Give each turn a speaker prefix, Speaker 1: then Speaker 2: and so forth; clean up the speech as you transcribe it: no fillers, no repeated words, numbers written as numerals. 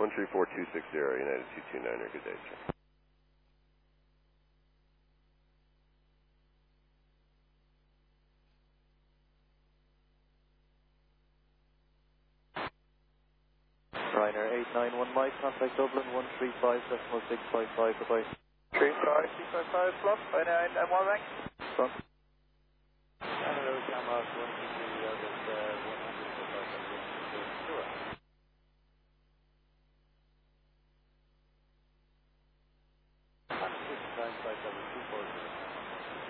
Speaker 1: 134260, United 229er, good day, sir.
Speaker 2: Ryanair 891 Mike, contact Dublin 135.655, goodbye.
Speaker 3: 35655 plus, Ryanair 891 rank.
Speaker 2: Front.
Speaker 3: Hello, Camera 1